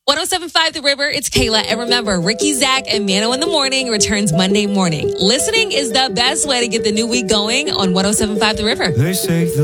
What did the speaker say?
1075 The River, it's Kayla. And remember, Ricky, Zach, and Mano in the Morning returns Monday morning. Listening is the best way to get the new week going on 1075 The River. They say the